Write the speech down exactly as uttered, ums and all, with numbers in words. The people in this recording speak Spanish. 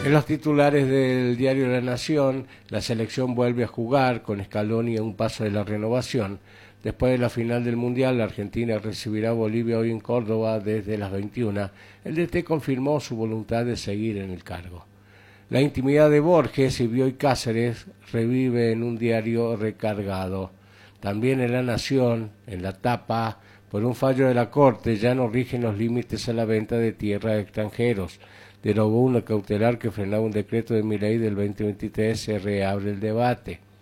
En los titulares del diario La Nación, la selección vuelve a jugar con Scaloni a un paso de la renovación. Después de la final del Mundial, la Argentina recibirá a Bolivia hoy en Córdoba desde las veintiuna. El D T confirmó su voluntad de seguir en el cargo. La intimidad de Borges y Bioy Cáceres revive en un diario recargado. También en La Nación, en la tapa, por un fallo de la Corte, ya no rigen los límites a la venta de tierras a extranjeros. Derogó una cautelar que frenaba un decreto de Milei del veinte veintitrés, se reabre el debate.